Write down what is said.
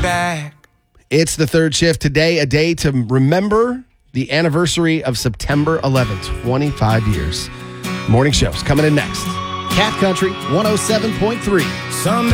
back. It's the third shift today, a day to remember the anniversary of September 11th, 25 years. Morning show's coming in next. Cat Country 107.3. Some